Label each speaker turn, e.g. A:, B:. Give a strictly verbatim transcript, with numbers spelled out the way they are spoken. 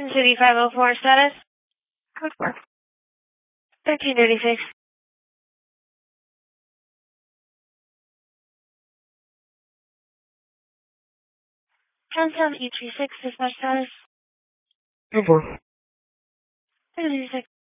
A: Garden City five oh four status.
B: Code four.
A: thirteen thirty-six. ten seven eight three six, dispatch status.
B: Code four.
A: thirty-six.